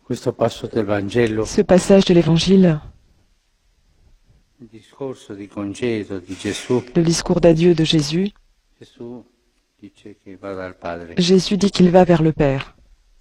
Questo passo del Vangelo, Ce passage de l'Évangile, il discorso di congedo di Gesù, le discours d'adieu de Jésus, Gesù dice che va dal Padre Jésus dit qu'il va vers le Père.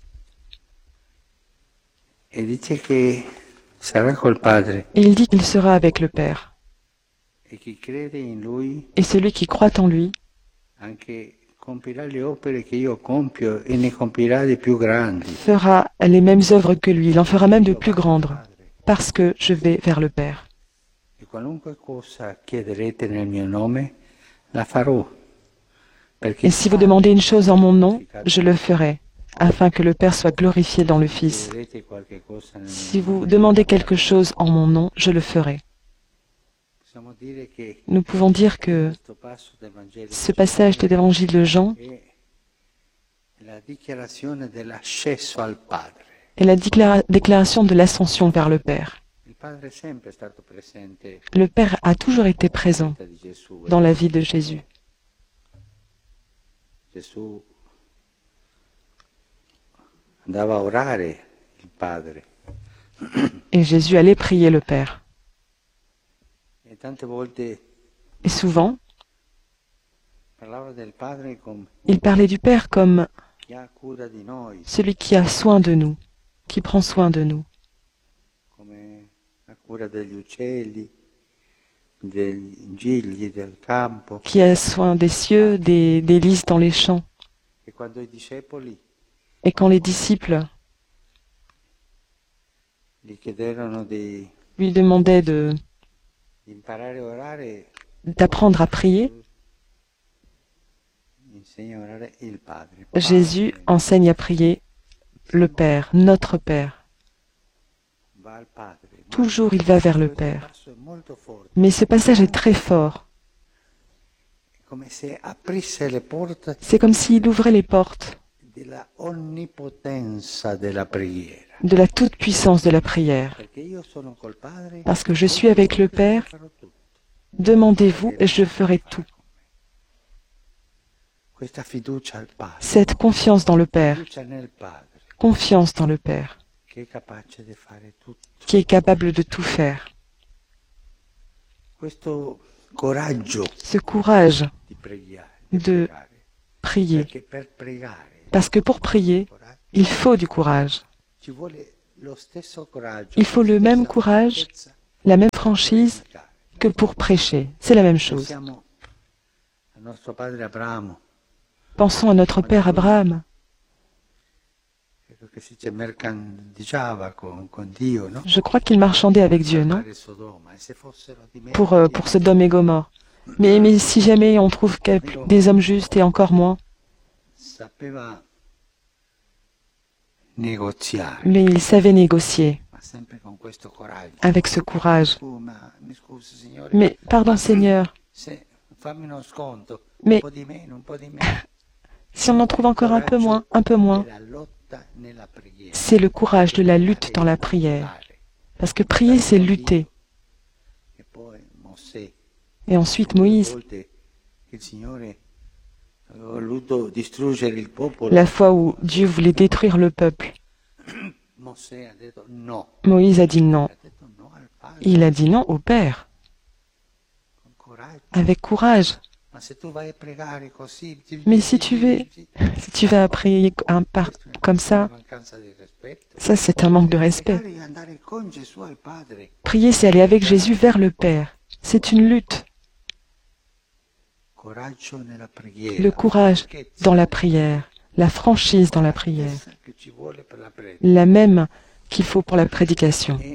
e dice che sarà col Padre Et il dit qu'il sera avec le Père. e chi crede in Lui Et celui qui croit en lui anche compirà le opere che io compio e ne compirà di più grandi. fera les mêmes œuvres que lui. Il en fera même de plus grandes, parce que je vais vers le Père. E qualunque cosa chiederete nel mio nome, la farò. Perché Et si vous demandez une chose en mon nom, je le ferai, afin que le Père soit glorifié dans le Fils. chiederete qualche cosa nel mio Si vous nome, demandez quelque chose en mon nom, je le ferai. possiamo dire che Nous pouvons dire que questo passo del Vangelo ce passage de l'Évangile de Jean è la dichiarazione dell'accesso al Padre. est la déclaration de l'ascension vers le Père. Il Padre è sempre stato presente Le Père a toujours été présent nella vita di Gesù. dans la vie de Jésus. Gesù andava a orare il Padre Et Jésus allait prier le Père. e tante volte Et souvent, parlava del Padre come il parlait du Père comme chi ha cura di noi, celui qui a soin de nous, qui prend soin de nous, come la cura degli uccelli, degli gigli del campo. qui a soin des cieux, des lys dans les champs. E quando i discepoli Et quand les disciples gli chiederano di lui demandaient imparare a orare, d'apprendre à prier, insegna a orare il Padre. Jésus enseigne à prier le Père, notre Père. Va al Padre. Toujours il va vers le Père. Questo passo è molto forte. Mais ce passage est très fort. È come se aprisse le porte C'est comme s'il ouvrait les portes della onnipotenza della preghiera. de la toute-puissance de la prière. Perché io sono col Padre, Parce que je suis avec le Père, farò tutto. demandez-vous et je ferai tout. Questa fiducia al Padre, Cette confiance dans le Père, fiducia nel Padre, confiance dans le Père, che è capace di fare tutto. qui est capable de tout faire. Questo coraggio Ce courage di pregare, de prier. perché per pregare Parce que pour prier, il faut du courage. ci vuole lo stesso coraggio, Il faut le même courage, la même franchise que pour prêcher. C'est la même chose. Pensiamo al nostro padre Abramo, Pensons à notre Père Abraham. credo che si mercanteggiava con Dio, no? Je crois qu'il marchandait avec Dieu, non? Fare Sodoma, e se fossero di me, Pour Sodome et Gomorrhe. Mais si jamais on trouve des hommes justes et encore moins, sapeva negoziare, mais il savait négocier ma sempre con questo coraggio. avec ce courage. Mi scusi, Signore, Mais pardon Seigneur, fammi uno sconto, Mais- un po' di meno, un po' di meno. si on en trouve encore un peu moins, È la lotta nella preghiera. c'est le courage de la lutte dans la prière. Parce que prier, c'est lutter. E poi Mosè, Et ensuite Moïse, volte il Signore aveva voluto distruggere il popolo, la fois où Dieu voulait détruire le peuple, Mosè ha detto no, Moïse a dit non. ha detto no al Padre, Il a dit non au Père, con coraggio. avec courage. Ma se tu vai a pregare così, Mais si tu vas prier comme ça, mancanza di rispetto. ça c'est un manque de respect. Pregare è andare con Gesù al Padre. Prier, c'est aller avec Jésus vers le Père. C'est une lutte. Coraggio nella preghiera. Le courage dans la prière, la franchise dans la prière, che ci vuole per la predica. la même qu'il faut pour la prédication. E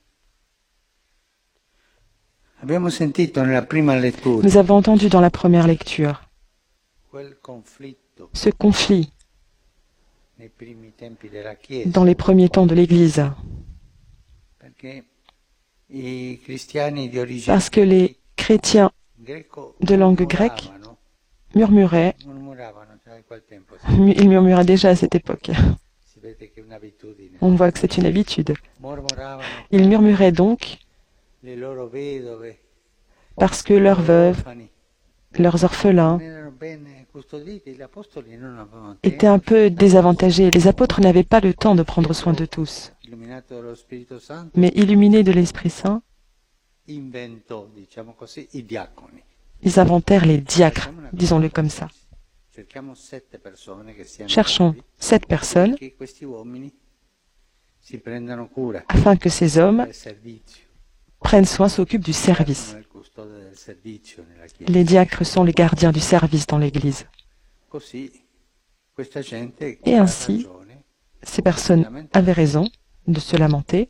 abbiamo sentito nella prima lettura Nous avons entendu dans la première lecture quel conflitto ce conflit nei primi tempi della Chiesa, dans les premiers temps de l'Église, perché i cristiani di origine parce que les chrétiens greco de langue grecque murmuravano, murmuraient, già in quel tempo, ils murmuraient déjà à cette époque. si vede che è un'abitudine. On voit que c'est une habitude. Mormoravano Ils murmuraient donc le loro vedove, parce que leurs veuves, orfani, leurs orphelins non erano ben custoditi, gli apostoli non avevano étaient tempo. un peu désavantagés. Les apôtres n'avaient pas le temps de prendre soin de tous. illuminato dallo Spirito Santo, Mais illuminés de l'Esprit Saint, inventò, diciamo così, i diaconi. ils inventèrent les diacres, disons-le comme ça. Cerchiamo 7 persone che siano Cherchons bravi, 7 personnes che questi uomini si prendano cura afin que ces hommes del servizio. prennent soin, s'occupent du service. Sono il custode del servizio nella Chiesa. Les diacres sont les gardiens du service dans l'Église. Così questa gente Et ha ainsi, ragione, ces personnes avaient raison de se lamenter,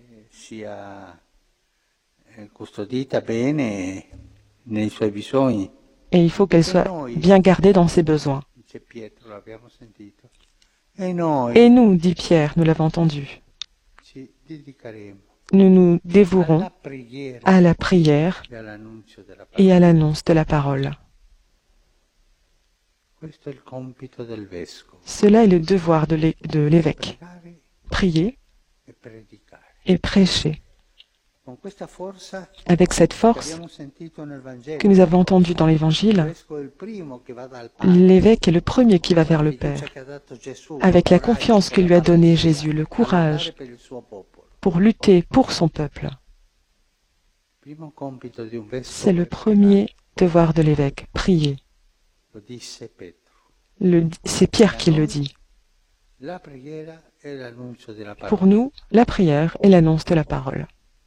sia custodita bene nei suoi bisogni. et il faut qu'elles soient bien gardées dans ses besoins. Dice Pietro, l'abbiamo sentito. E noi Et nous, dit Pierre, nous l'avons entendu, ci dedicheremo nous nous dévouerons alla preghiera à la prière e all'annunzio della et parola. à l'annonce de la parole. Questo è il compito del vescovo. Cela est le devoir de l'évêque. Pregare Prier e predicare. et prêcher. Con questa forza Avec cette che force abbiamo sentito nel Vangelo, que nous avons entendue dans il l'Évangile, vescovo è il primo che va dal Padre. l'évêque est le premier qui va vers le La fiducia Père, che ha dato Gesù, avec la il coraggio confiance que per lui a la donnée pazzia, Jésus, le a courage lottare per il suo popolo. pour lutter pour son peuple. Il primo compito di un vescovo C'est le è premier devoir de l'évêque, prier. pregare. Lo disse Pietro. C'est Pierre qui le dit. La preghiera è l'annuncio della parola. Pour nous, la prière est l'annonce de la parole.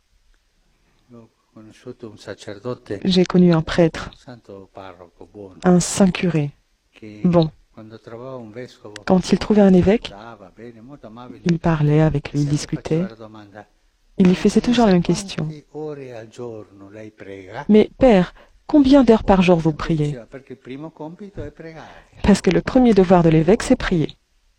Ho conosciuto un sacerdote, J'ai connu un prêtre, un santo parroco buono, un saint curé, che bon. quando trovava un vescovo Quand il trouvait un évêque, stava bene, molto amabile, il parlait avec lui, il sempre discutait. faceva la domanda, Il lui faisait toujours la même question. quante ore al giorno lei prega? Mais Père, combien d'heures par jour vous priez? Diceva, perché il primo compito è pregare, Parce que le premier devoir de l'évêque, c'est prier.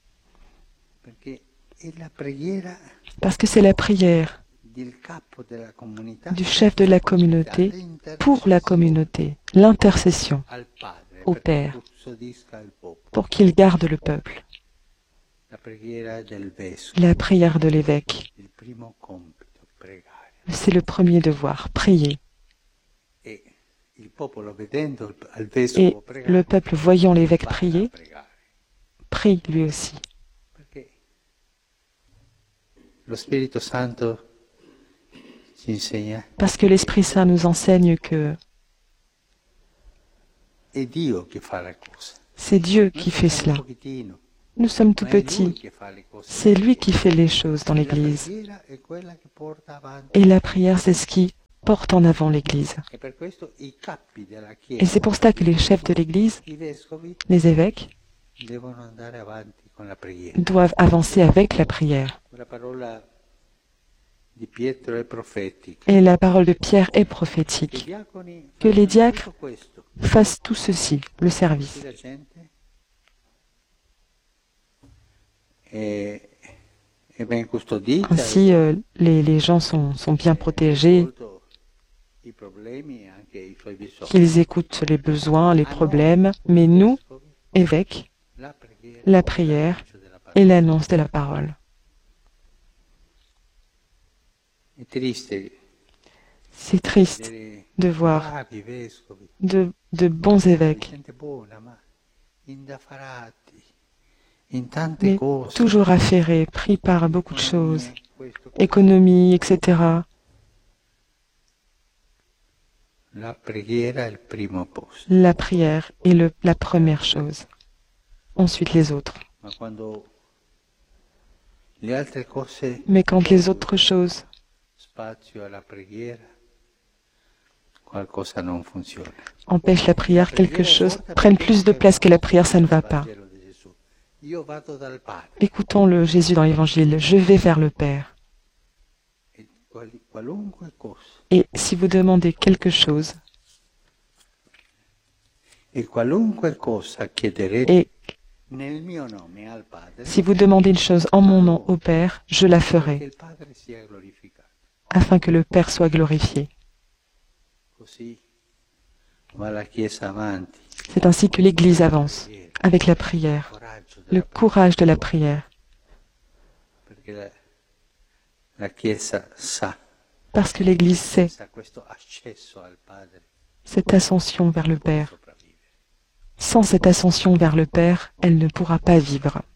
perché è la preghiera Parce que c'est la prière del capo della comunità du chef de la communauté pour la communauté, l'intercession al Padre, au perché Père. custodisca il popolo. pour qu'il garde le peuple. La preghiera del vescovo, La prière de l'évêque, il primo compito, pregare. c'est le premier devoir, prier. E il popolo vedendo al Et vescovo pregare, le peuple voyant l'évêque va a prier, pregare. prie lui aussi. Perché lo Spirito Santo ci insegna, Parce que l'Esprit Saint nous enseigne que è Dio che fa le cose. c'est Dieu Noi qui fait facciamo un cela. pochettino, Nous sommes tout ma è Lui petits. che fa le cose. C'est lui qui fait les choses dans La l'Église. preghiera è quella che porta avanti. Et la prière, c'est ce qui porte en avant l'Église. E per questo i capi della Et Chiesa, c'est pour cela que les chefs de l'Église, i vescovi, les évêques, devono andare avanti con la preghiera. doivent avancer avec la prière. La parola di Pietro è profetica. Et la parole de Pierre est I prophétique. diaconi Que les fanno diacres tutto questo. fassent tout ceci, le Così service. la gente è ben custodita. Ainsi, les gens sont bien protégés, ascolto i problemi e anche i suoi bisogni. qu'ils écoutent les besoins, les problèmes. Mais nous, évêques, la prière et l'annonce de la parole. È triste C'est triste vedere de voir bravi vescovi, de bons évêques, gente buona, ma indaffarati in tante mais cose. toujours affairés, pris par beaucoup de choses, Questo, économie, etc. la preghiera è il primo posto. La prière est la première chose. Ensuite les autres. Ma quando le altre cose Mais quand les autres choses spazio alla preghiera, qualcosa non funziona. empêchent la prière, quelque chose prenne plus de place que la prière, ça ne va pas. Vangelo di Gesù. Io vado dal Padre. Écoutons le Jésus dans l'Évangile. Je vais vers le Père. E qualunque cosa, Et si vous demandez quelque chose, e qualunque cosa chiederete et nel mio nome al Padre, si vous demandez une chose en mon nom au Père, je la che ferai, il Padre sia glorificato. afin que le Père soit glorifié. Così va la Chiesa avanti. C'est ainsi que l'Église avance, avec la prière, Coraggio le della courage de la prière, perché la Chiesa sa parce que l'Église sait questo accesso al Padre cette ascension vers le Père. sopravvivere. Sans cette ascension vers le Père, elle ne pourra pas vivre.